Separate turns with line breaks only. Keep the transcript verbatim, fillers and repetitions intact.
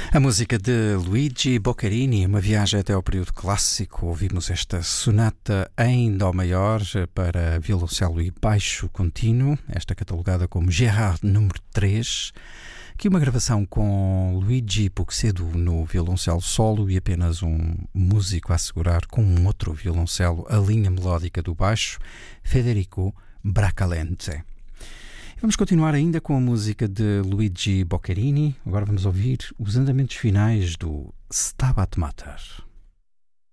A música de Luigi Boccherini, uma viagem até ao período clássico. Ouvimos esta sonata em Dó maior para violoncelo e baixo contínuo, esta catalogada como Gerard número três, que uma gravação com Luigi Puccedo no violoncelo solo e apenas um músico a assegurar com um outro violoncelo a linha melódica do baixo, Federico Bracalente. Vamos continuar ainda com a música de Luigi Boccherini. Agora vamos ouvir os andamentos finais do Stabat Mater.